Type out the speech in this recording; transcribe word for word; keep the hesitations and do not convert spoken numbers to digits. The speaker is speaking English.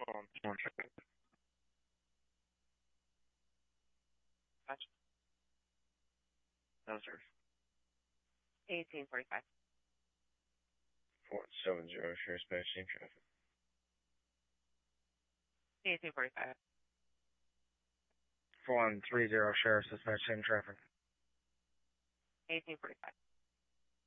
on, one second. Gotcha. No, sir. eighteen forty-five. four seven zero, share space, same traffic. eighteen forty-five. four one three zero, sheriff, dispatch, same traffic. eighteen forty-five.